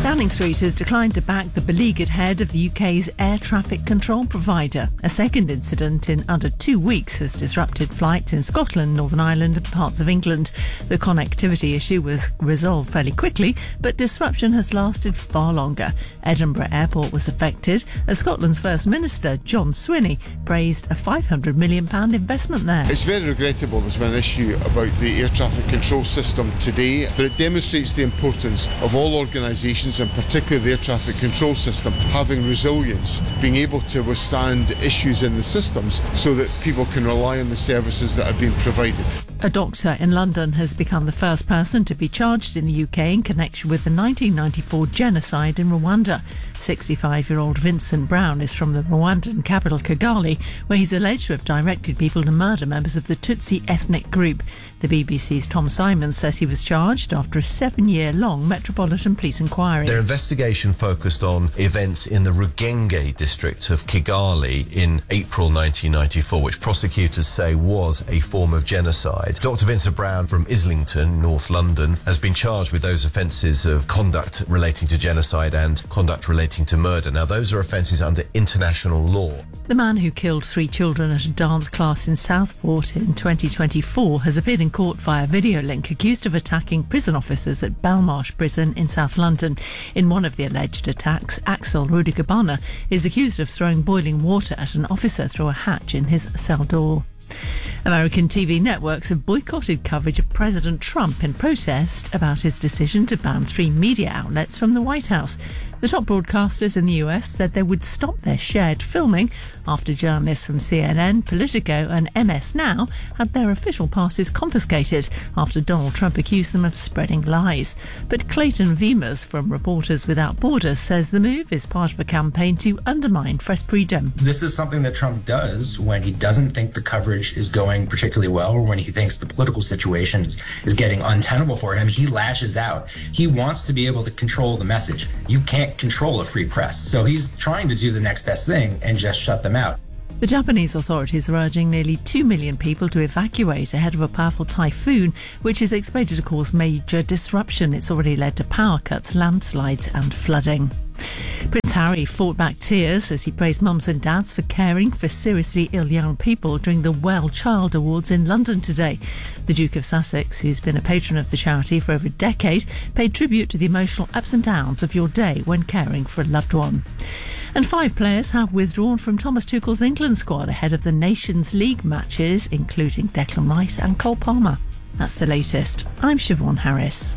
Downing Street has declined to back the beleaguered head of the UK's air traffic control provider. A second incident in under 2 weeks has disrupted flights in Scotland, Northern Ireland and parts of England. The connectivity issue was resolved fairly quickly, but disruption has lasted far longer. Edinburgh Airport was affected as Scotland's First Minister, John Swinney, praised a £500 million investment there. It's very regrettable there's been an issue about the air traffic control system today, but it demonstrates the importance of all organisations, and particularly the air traffic control system, having resilience, being able to withstand issues in the systems so that people can rely on the services that are being provided. A doctor in London has become the first person to be charged in the UK in connection with the 1994 genocide in Rwanda. 65-year-old Vincent Brown is from the Rwandan capital Kigali, where he's alleged to have directed people to murder members of the Tutsi ethnic group. The BBC's Tom Simons says he was charged after a 7-year-long Metropolitan Police inquiry. Their investigation focused on events in the Rugenge district of Kigali in April 1994, which prosecutors say was a form of genocide. Dr. Vincent Brown from Islington, North London, has been charged with those offences of conduct relating to genocide and conduct relating to murder. Now, those are offences under international law. The man who killed 3 children at a dance class in Southport in 2024 has appeared in court via video link, accused of attacking prison officers at Belmarsh Prison in South London. In one of the alleged attacks, Axel Rudigebana is accused of throwing boiling water at an officer through a hatch in his cell door. American TV networks have boycotted coverage of President Trump in protest about his decision to ban stream media outlets from the White House. The top broadcasters in the US said they would stop their shared filming after journalists from CNN, Politico and MS Now had their official passes confiscated after Donald Trump accused them of spreading lies. But Clayton Vimas from Reporters Without Borders says the move is part of a campaign to undermine press freedom. This is something that Trump does when he doesn't think the coverage is going particularly well, or when he thinks the political situation is getting untenable for him. He lashes out. He wants to be able to control the message. You can't control a free press. So he's trying to do the next best thing and just shut them out. The Japanese authorities are urging nearly 2 million people to evacuate ahead of a powerful typhoon, which is expected to cause major disruption. It's already led to power cuts, landslides and flooding. Prince Harry fought back tears as he praised mums and dads for caring for seriously ill young people during the Well Child Awards in London today. The Duke of Sussex, who's been a patron of the charity for over a decade, paid tribute to the emotional ups and downs of your day when caring for a loved one. And 5 players have withdrawn from Thomas Tuchel's England squad ahead of the Nations League matches, including Declan Rice and Cole Palmer. That's the latest. I'm Siobhan Harris.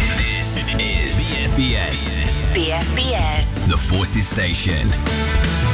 BFBS. The Forces Station.